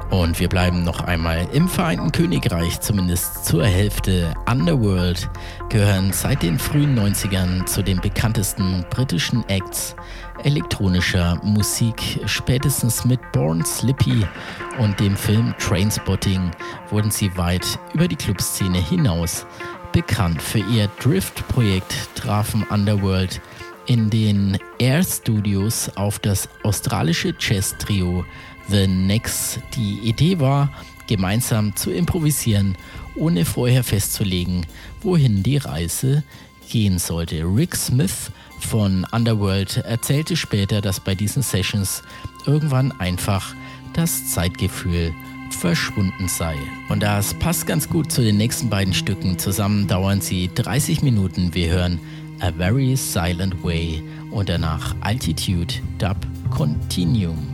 Und wir bleiben noch einmal im Vereinten Königreich, zumindest zur Hälfte. Underworld gehören seit den frühen 90ern zu den bekanntesten britischen Acts elektronischer Musik. Spätestens mit Born Slippy und dem Film Trainspotting wurden sie weit über die Clubszene hinaus bekannt. Für ihr Drift-Projekt trafen Underworld in den Air Studios auf das australische Jazz-Trio The Necks. Die Idee war, gemeinsam zu improvisieren, ohne vorher festzulegen, wohin die Reise gehen sollte. Rick Smith von Underworld erzählte später, dass bei diesen Sessions irgendwann einfach das Zeitgefühl verschwunden sei. Und das passt ganz gut zu den nächsten beiden Stücken. Zusammen dauern sie 30 Minuten. Wir hören A Very Silent Way und danach Altitude Dub Continuum.